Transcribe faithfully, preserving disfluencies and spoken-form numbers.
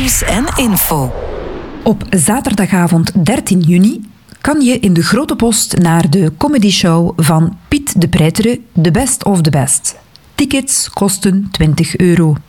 Nieuws en info. Op zaterdagavond dertien juni kan je in de Grote Post naar de comedyshow van Piet de Pretere, The Best of the Best. Tickets kosten twintig euro.